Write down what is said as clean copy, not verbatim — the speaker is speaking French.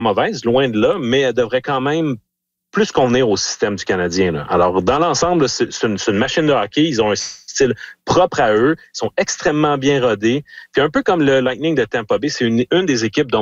mauvaise, loin de là, mais elle devrait quand même plus convenir au système du Canadien, là. Alors, dans l'ensemble, c'est une machine de hockey. Ils ont un style propre à eux. Ils sont extrêmement bien rodés. Puis un peu comme le Lightning de Tampa Bay, c'est une des équipes dont